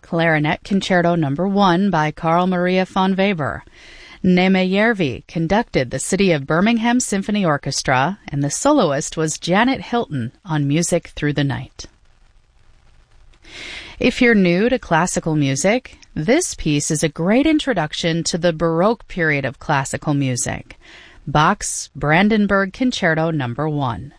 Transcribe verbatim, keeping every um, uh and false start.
Clarinet Concerto Number one by Carl Maria von Weber. Neeme Järvi conducted the City of Birmingham Symphony Orchestra, and the soloist was Janet Hilton on Music Through the Night. If you're new to classical music, this piece is a great introduction to the Baroque period of classical music. Bach's Brandenburg Concerto Number one.